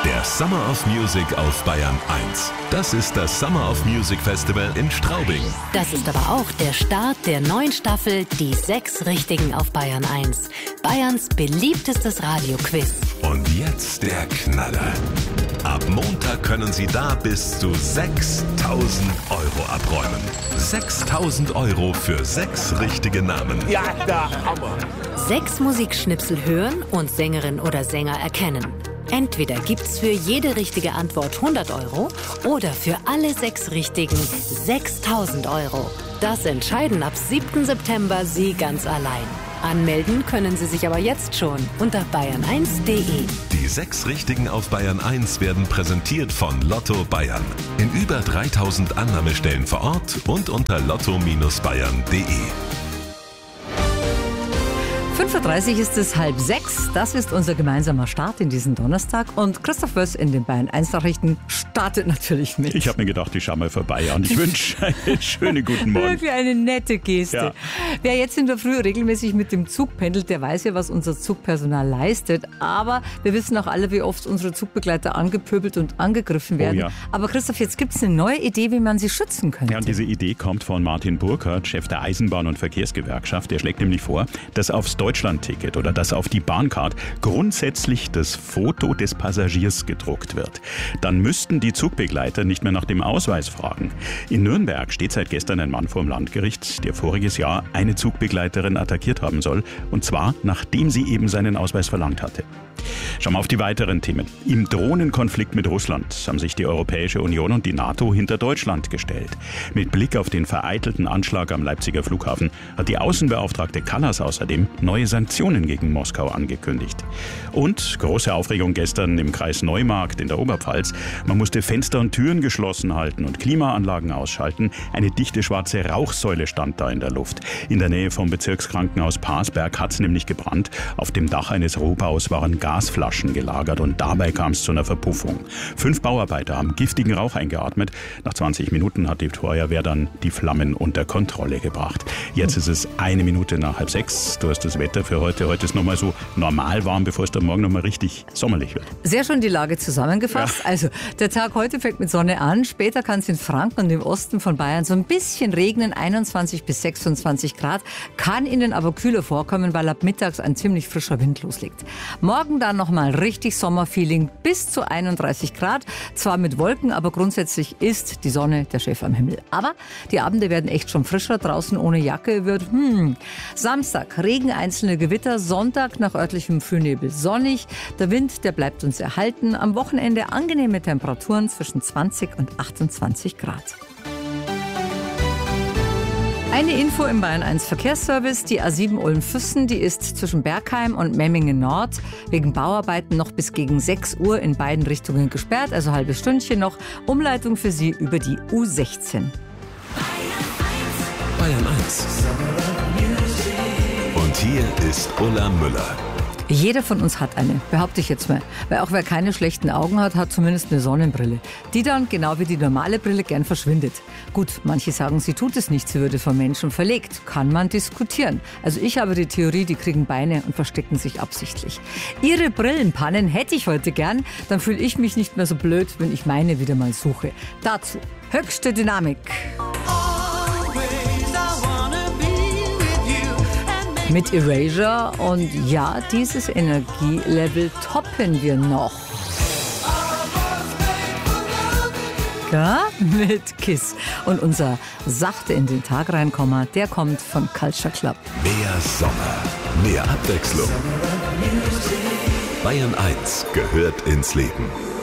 Der Summer of Music auf Bayern 1. Das ist das Summer of Music Festival in Straubing. Das ist aber auch der Start der neuen Staffel Die 6 Richtigen auf Bayern 1. Bayerns beliebtestes Radioquiz. Und jetzt der Knaller. Ab Montag können Sie da bis zu 6.000 Euro abräumen. 6.000 Euro für 6 richtige Namen. Ja, der Hammer. 6 Musikschnipsel hören und Sängerin oder Sänger erkennen. Entweder gibt's für jede richtige Antwort 100 Euro oder für alle 6 Richtigen 6.000 Euro. Das entscheiden ab 7. September Sie ganz allein. Anmelden können Sie sich aber jetzt schon unter bayern1.de. Die 6 Richtigen auf Bayern 1 werden präsentiert von Lotto Bayern. In über 3.000 Annahmestellen vor Ort und unter lotto-bayern.de. 5.30 Uhr ist es 5:30. Das ist unser gemeinsamer Start in diesen Donnerstag. Und Christoph Wöss in den Bayern 1 Nachrichten startet natürlich mit. Ich habe mir gedacht, ich schaue mal vorbei und ich wünsche einen schönen guten Morgen. Wirklich eine nette Geste. Ja. Wer jetzt in der Früh regelmäßig mit dem Zug pendelt, der weiß ja, was unser Zugpersonal leistet. Aber wir wissen auch alle, wie oft unsere Zugbegleiter angepöbelt und angegriffen werden. Ja. Aber Christoph, jetzt gibt es eine neue Idee, wie man sie schützen könnte. Ja, und diese Idee kommt von Martin Burkhardt, Chef der Eisenbahn- und Verkehrsgewerkschaft. Der schlägt nämlich vor, dass aufs Deutschlandticket oder dass auf die Bahncard grundsätzlich das Foto des Passagiers gedruckt wird. Dann müssten die Zugbegleiter nicht mehr nach dem Ausweis fragen. In Nürnberg steht seit gestern ein Mann vor dem Landgericht, der voriges Jahr eine Zugbegleiterin attackiert haben soll. Und zwar, nachdem sie eben seinen Ausweis verlangt hatte. Schauen wir auf die weiteren Themen. Im Drohnenkonflikt mit Russland haben sich die Europäische Union und die NATO hinter Deutschland gestellt. Mit Blick auf den vereitelten Anschlag am Leipziger Flughafen hat die Außenbeauftragte Kallas außerdem neue Sanktionen gegen Moskau angekündigt. Und große Aufregung gestern im Kreis Neumarkt in der Oberpfalz. Man musste Fenster und Türen geschlossen halten und Klimaanlagen ausschalten. Eine dichte schwarze Rauchsäule stand da in der Luft. In der Nähe vom Bezirkskrankenhaus Parsberg hat es nämlich gebrannt. Auf dem Dach eines Rohbaus waren Gasflaschen gelagert und dabei kam es zu einer Verpuffung. 5 Bauarbeiter haben giftigen Rauch eingeatmet. Nach 20 Minuten hat die Feuerwehr dann die Flammen unter Kontrolle gebracht. Jetzt ist es 1 Minute nach 5:30. Du hast das Wetter für heute. Heute ist nochmal so normal warm, bevor es dann morgen nochmal richtig sommerlich wird. Sehr schön die Lage zusammengefasst. Ja. Also der Tag heute fängt mit Sonne an. Später kann es in Franken und im Osten von Bayern so ein bisschen regnen. 21 bis 26 Grad. Kann ihnen aber kühler vorkommen, weil ab mittags ein ziemlich frischer Wind loslegt. Morgen dann nochmal richtig Sommerfeeling bis zu 31 Grad. Zwar mit Wolken, aber grundsätzlich ist die Sonne der Chef am Himmel. Aber die Abende werden echt schon frischer. Draußen ohne Jacke wird Samstag Regen, einzelne Gewitter. Sonntag nach örtlichem Frühnebel sonnig. Der Wind, der bleibt uns erhalten. Am Wochenende angenehme Temperaturen zwischen 20 und 28 Grad. Eine Info im Bayern 1 Verkehrsservice. Die A7 Ulm-Füssen, die ist zwischen Bergheim und Memmingen Nord wegen Bauarbeiten noch bis gegen 6 Uhr in beiden Richtungen gesperrt. Also halbes Stündchen noch. Umleitung für Sie über die U16. Bayern 1. Und hier ist Ulla Müller. Jeder von uns hat eine, behaupte ich jetzt mal. Weil auch wer keine schlechten Augen hat, hat zumindest eine Sonnenbrille. Die dann, genau wie die normale Brille, gern verschwindet. Gut, manche sagen, sie tut es nicht, sie würde vom Menschen verlegt. Kann man diskutieren. Also ich habe die Theorie, die kriegen Beine und verstecken sich absichtlich. Ihre Brillenpannen hätte ich heute gern. Dann fühle ich mich nicht mehr so blöd, wenn ich meine wieder mal suche. Dazu höchste Dynamik. Mit Erasure und ja, dieses Energielevel toppen wir noch. Ja, mit Kiss. Und unser sachte in den Tag reinkommen, der kommt von Culture Club. Mehr Sommer, mehr Abwechslung. Bayern 1 gehört ins Leben.